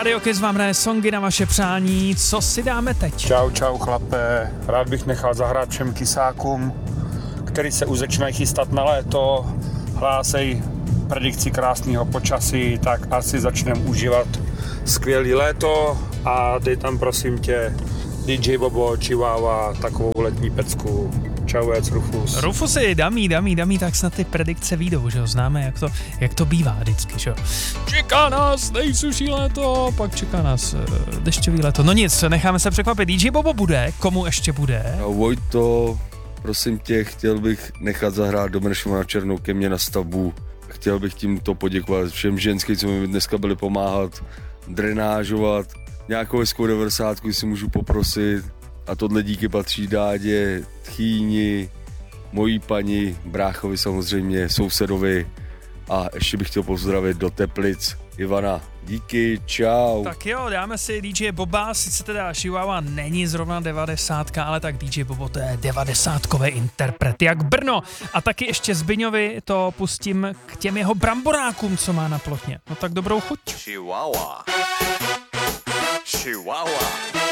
Radio Kiss vám hraje songy na vaše přání. Co si dáme teď? Čau chlape, rád bych nechal zahrát všem kysákům, který se už začínají chystat na léto, hlásej predikci krásného počasí, tak asi začneme užívat skvělý léto a dej tam prosím tě DJ Bobo, Chihuahua, takovou letní pecku. Čauec, Rufus. Rufusy, damí, tak snad ty predikce výjdou, že jo, známe, jak to bývá vždycky, že jo. Čeká nás nejsuší léto, pak čeká nás dešťový léto. No nic, necháme se překvapit. DJ Bobo bude, komu ještě bude? No, Vojto, prosím tě, chtěl bych nechat zahrát Domršova na Černou ke mně na stavbu. Chtěl bych tímto poděkovat všem ženským, co mi dneska byli pomáhat, drenážovat. Nějakou hezkou 90 si můžu poprosit. A tohle díky patří Dádě, Tchýni, mojí paní, bráchovi samozřejmě, sousedovi a ještě bych chtěl pozdravit do Teplic Ivana. Díky, čau. Tak jo, dáme si DJ Boba, sice teda Chihuahua není zrovna 90, ale tak DJ Bobo to je 90kový interpret, jak Brno. A taky ještě Zbyňovi to pustím k těm jeho bramborákům, co má na plotně. No tak dobrou chuť. Chihuahua.